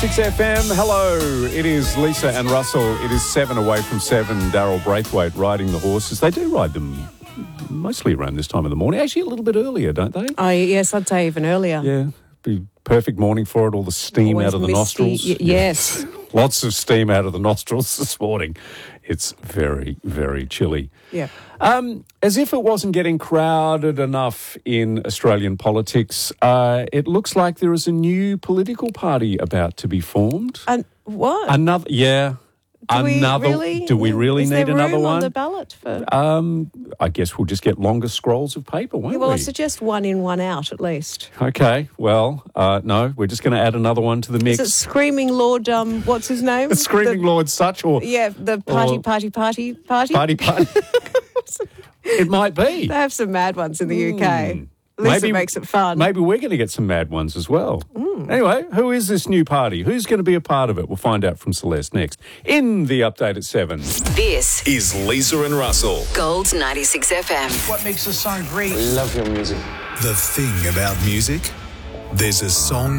6FM, hello. It is Lisa and Russell. It is 7 away from 7. Daryl Braithwaite riding the horses. They do ride them mostly around this time of the morning. Actually, a little bit earlier, don't they? Oh, yes, I'd say even earlier. Yeah, be perfect morning for it. All the steam Always out of the misty. nostrils. Yes. Lots of steam out of the nostrils this morning. It's very, very chilly. Yeah. As if it wasn't getting crowded enough in Australian politics, it looks like there is a new political party about to be formed. And what? Another, yeah. Do we Do we really need another room one? on the ballot for? I guess we'll just get longer scrolls of paper, won't Well, we? I suggest one in, one out at least. Okay, well, no, we're just going to add another one to the mix. Is it Screaming Lord? What's his name? Screaming Lord Such or Yeah, the party. Party. It might be. They have some mad ones in the UK. At least it makes it fun. Maybe we're going to get some mad ones as well. Anyway, who is this new party? Who's going to be a part of it? We'll find out from Celeste next in the update at 7. This is Lisa and Russell. Gold 96 FM. What makes a song great? We love your music. The thing about music, there's a song